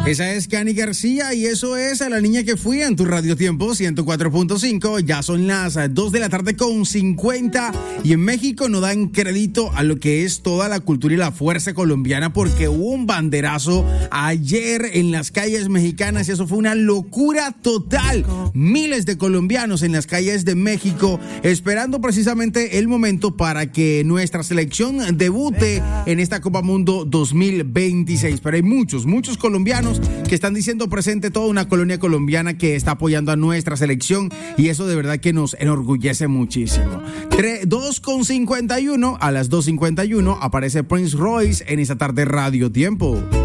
Esa es Cani García y eso es A la Niña que Fui en tu Radio Tiempo 104.5. Ya son las 2 de la tarde con 50 y en México no dan crédito a lo que es toda la cultura y la fuerza colombiana porque hubo un banderazo ayer en las calles mexicanas y eso fue una locura total. Miles de colombianos en las calles de México esperando precisamente el momento para que nuestra selección debute en esta Copa Mundo 2026. Pero hay muchos colombianos que están diciendo presente toda una colonia colombiana que está apoyando a nuestra selección y eso de verdad que nos enorgullece muchísimo. 2:51, a las 2:51 aparece Prince Royce en esta tarde Radio Tiempo.